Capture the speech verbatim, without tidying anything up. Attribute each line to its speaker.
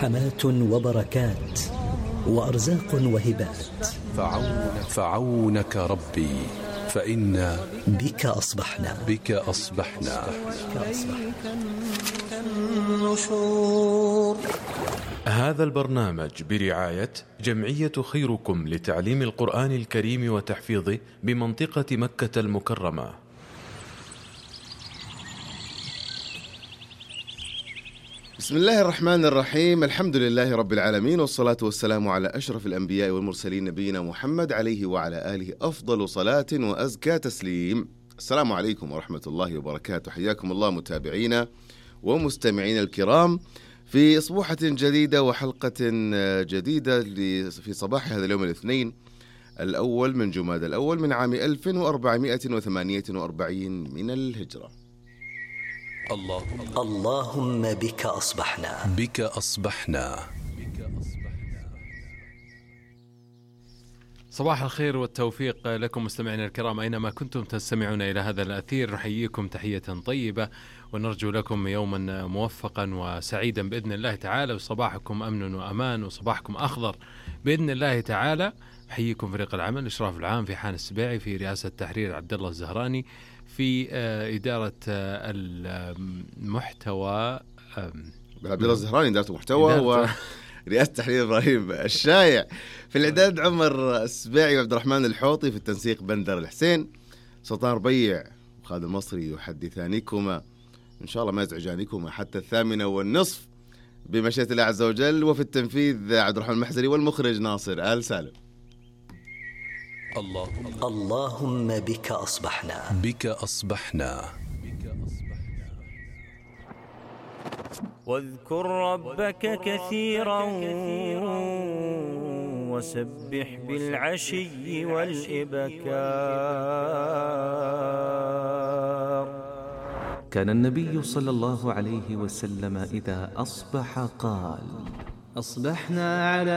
Speaker 1: رحمات وبركات وأرزاق وهبات.
Speaker 2: فعونك, فعونك ربي فإنا
Speaker 1: بك أصبحنا
Speaker 2: بك أصبحنا, بك
Speaker 3: أصبحنا.
Speaker 4: هذا البرنامج برعاية جمعية خيركم لتعليم القرآن الكريم وتحفيظه بمنطقة مكة المكرمة.
Speaker 5: بسم الله الرحمن الرحيم. الحمد لله رب العالمين، والصلاة والسلام على أشرف الأنبياء والمرسلين نبينا محمد عليه وعلى آله أفضل صلاة وأزكى تسليم. السلام عليكم ورحمة الله وبركاته. حياكم الله متابعينا ومستمعين الكرام في أصبوحة جديدة وحلقة جديدة في صباح هذا اليوم الاثنين الأول من جمادى الأول من عام ألف وأربعمائة وثمانية وأربعين من الهجرة.
Speaker 2: اللهم
Speaker 1: اللهم بك أصبحنا
Speaker 2: بك أصبحنا.
Speaker 4: صباح الخير والتوفيق لكم مستمعينا الكرام أينما كنتم تستمعون إلى هذا الأثير. نحييكم تحية طيبة ونرجو لكم يوما موفقا وسعيدا بإذن الله تعالى، وصباحكم أمن وأمان وصباحكم أخضر بإذن الله تعالى. حييكم فريق العمل، الإشراف العام في حان السباعي، في رئاسة التحرير عبد الله الزهراني، في إدارة المحتوى
Speaker 5: عبد الله الزهراني إدارة المحتوى، ورئاسة التحرير إبراهيم الشايع، في الإعداد عمر السباعي وعبد الرحمن الحوطي، في التنسيق بندر الحسين، سلطان ربيع وخالد المصري يحدثانكما إن شاء الله ما يزعجانكما حتى الثامنة والنصف بمشيئة الله عز وجل، وفي التنفيذ عبد الرحمن المحزري، والمخرج ناصر آل سالم.
Speaker 2: اللهم
Speaker 1: اللهم بك أصبحنا
Speaker 2: بك أصبحنا.
Speaker 3: واذكر ربك كثيرا وسبح بالعشي والإبكار.
Speaker 6: كان النبي صلى الله عليه وسلم إذا أصبح قال: أصبحنا على